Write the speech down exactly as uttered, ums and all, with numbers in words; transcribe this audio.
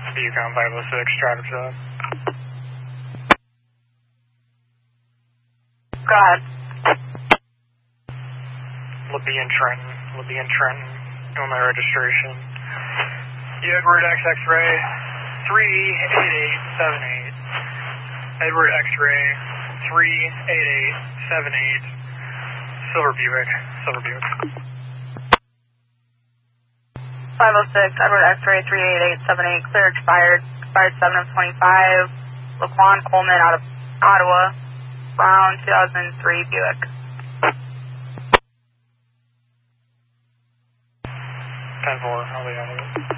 Yukon five oh six, traffic stop. Go ahead. Libby and Trenton, Libby and Trenton, Illinois registration. Edward X X-ray, three eight eight seven eight. Edward X-ray, three eight eight seven eight. Silver Buick, Silver Buick. five oh six, Edward X-ray, three eight eight seven eight, clear expired, expired seven of twenty-five. Laquan Coleman out of Ottawa, Brown two thousand three Buick. ten four, I'll be out of it.